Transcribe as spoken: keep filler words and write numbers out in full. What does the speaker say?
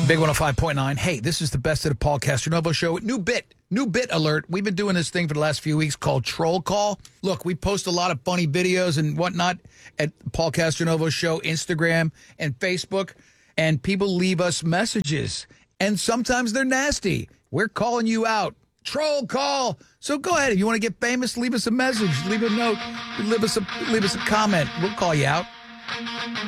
Big one oh five point nine. Hey, this is the best of the Paul Castronovo Show. New bit. New bit alert. We've been doing this thing for the last few weeks called Troll Call. Look, we post a lot of funny videos and whatnot at Paul Castronovo Show, Instagram, and Facebook. And people leave us messages. And sometimes they're nasty. We're calling you out. Troll Call. So go ahead. If you want to get famous, leave us a message. Leave a note. Leave us a, leave us a comment. We'll call you out.